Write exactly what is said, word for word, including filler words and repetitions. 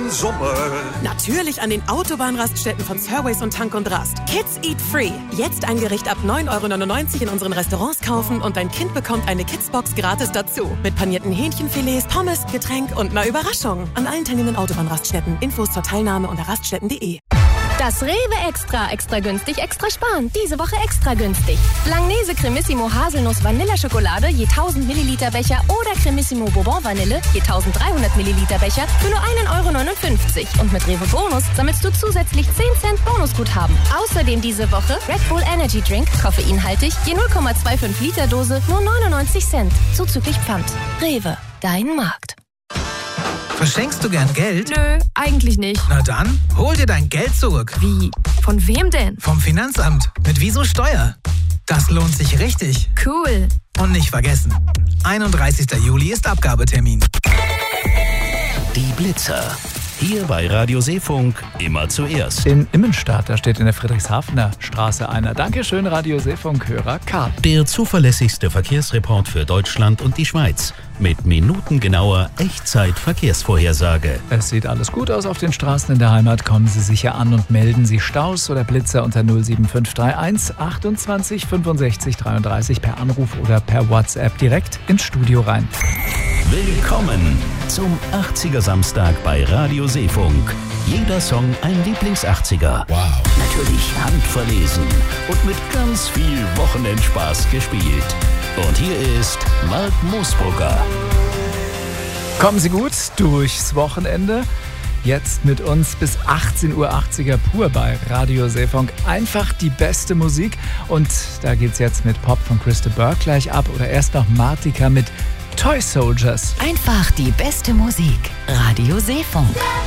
Sommer. Natürlich an den Autobahnraststätten von Surways und Tank und Rast. Kids Eat Free. Jetzt ein Gericht ab neun Euro neunundneunzig in unseren Restaurants kaufen und dein Kind bekommt eine Kidsbox gratis dazu. Mit panierten Hähnchenfilets, Pommes, Getränk und einer Überraschung. An allen teilnehmenden Autobahnraststätten. Infos zur Teilnahme unter raststätten punkt de. Das Rewe Extra, extra günstig, extra sparen. Diese Woche extra günstig. Langnese Cremissimo Haselnuss Vanilleschokolade je tausend Milliliter Becher oder Cremissimo Bourbon Vanille je tausenddreihundert Milliliter Becher für nur ein Euro neunundfünfzig. Und mit Rewe Bonus sammelst du zusätzlich zehn Cent Bonusguthaben. Außerdem diese Woche Red Bull Energy Drink, koffeinhaltig, je null Komma fünfundzwanzig Liter Dose, nur neunundneunzig Cent. Zuzüglich Pfand. Rewe, dein Markt. Verschenkst du gern Geld? Nö, eigentlich nicht. Na dann, hol dir dein Geld zurück. Wie? Von wem denn? Vom Finanzamt. Mit Wieso Steuer. Das lohnt sich richtig. Cool. Und nicht vergessen, einunddreißigster Juli ist Abgabetermin. Die Blitzer. Hier bei Radio Seefunk immer zuerst. In Immenstadt, da steht in der Friedrichshafener Straße einer. Dankeschön, Radio Seefunk-Hörer Karl. Der zuverlässigste Verkehrsreport für Deutschland und die Schweiz. Mit minutengenauer Echtzeit-Verkehrsvorhersage. Es sieht alles gut aus auf den Straßen in der Heimat. Kommen Sie sicher an und melden Sie Staus oder Blitzer unter null sieben fünf drei eins achtundzwanzig fünfundsechzig dreiunddreißig per Anruf oder per WhatsApp direkt ins Studio rein. Willkommen zum achtziger Samstag bei Radio Seefunk. Jeder Song ein Lieblings-achtziger. Wow. Natürlich handverlesen und mit ganz viel Wochenendspaß gespielt. Und hier ist Mark Moosbrugger. Kommen Sie gut durchs Wochenende. Jetzt mit uns bis achtzehn Uhr achtziger pur bei Radio Seefunk. Einfach die beste Musik. Und da geht's jetzt mit Pop von Crystal Burke gleich ab. Oder erst noch Martika mit Toy Soldiers. Einfach die beste Musik. Radio Seefunk.